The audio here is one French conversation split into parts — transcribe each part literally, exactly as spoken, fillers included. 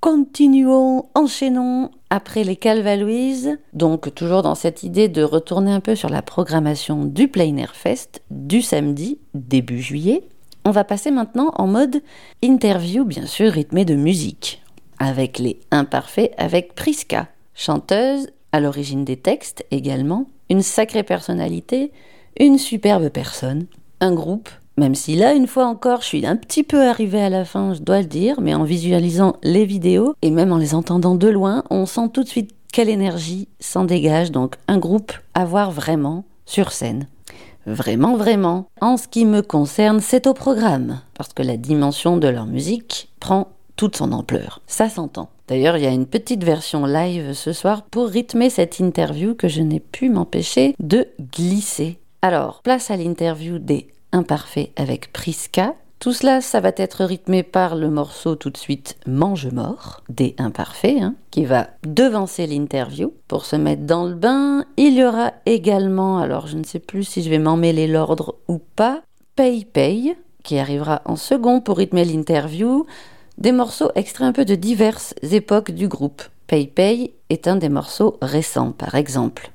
continuons, enchaînons après les Calva Louise. Donc toujours dans cette idée de retourner un peu sur la programmation du Plein Air Fest du samedi début juillet. On va passer maintenant en mode interview, bien sûr rythmée de musique, avec les Imparfaits avec Prisca, chanteuse à l'origine des textes également, une sacrée personnalité, une superbe personne, un groupe. Même si là, une fois encore, je suis un petit peu arrivée à la fin, je dois le dire, mais en visualisant les vidéos et même en les entendant de loin, on sent tout de suite quelle énergie s'en dégage. Donc un groupe à voir vraiment sur scène. Vraiment, vraiment. En ce qui me concerne, c'est au programme, parce que la dimension de leur musique prend toute son ampleur. Ça s'entend. D'ailleurs, il y a une petite version live ce soir pour rythmer cette interview que je n'ai pu m'empêcher de glisser. Alors, place à l'interview des Imparfait avec Prisca. Tout cela, ça va être rythmé par le morceau tout de suite Mange mort des Imparfaits, hein, qui va devancer l'interview. Pour se mettre dans le bain, il y aura également, alors je ne sais plus si je vais m'emmêler l'ordre ou pas, Paye Paye, qui arrivera en second pour rythmer l'interview. Des morceaux extraits un peu de diverses époques du groupe. Paye Paye est un des morceaux récents, par exemple.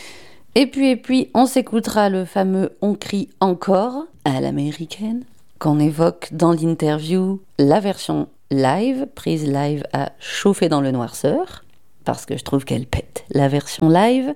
Et puis, et puis, on s'écoutera le fameux « On crie encore » à l'américaine, qu'on évoque dans l'interview, la version live, prise live à chauffer dans le noirceur, parce que je trouve qu'elle pète la version live.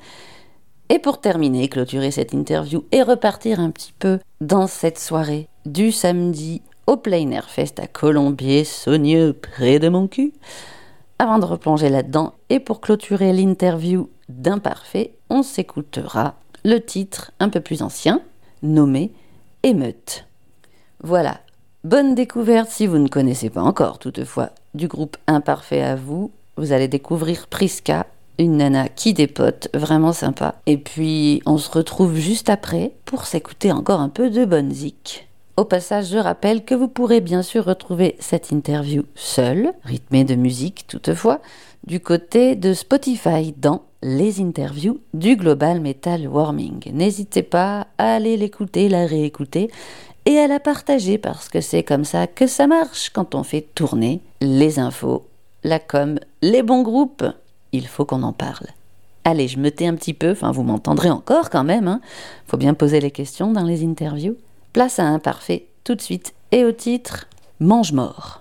Et pour terminer, clôturer cette interview et repartir un petit peu dans cette soirée du samedi au Plein Air Fest à Colombier-Saunieux, près de mon cul, avant de replonger là-dedans. Et pour clôturer l'interview d'Imparfait, on s'écoutera le titre un peu plus ancien, nommé Émeute. Voilà, bonne découverte si vous ne connaissez pas encore toutefois du groupe Imparfait à vous. Vous allez découvrir Prisca, une nana qui dépote, vraiment sympa. Et puis on se retrouve juste après pour s'écouter encore un peu de bonne zik. Au passage, je rappelle que vous pourrez bien sûr retrouver cette interview seule, rythmée de musique toutefois, du côté de Spotify dans les interviews du Global Metal Warming. N'hésitez pas à aller l'écouter, la réécouter et à la partager parce que c'est comme ça que ça marche quand on fait tourner les infos, la com, les bons groupes. Il faut qu'on en parle. Allez, je me tais un petit peu, enfin vous m'entendrez encore quand même, hein. Faut bien poser les questions dans les interviews. Place à Imparfait tout de suite et au titre Mange mort.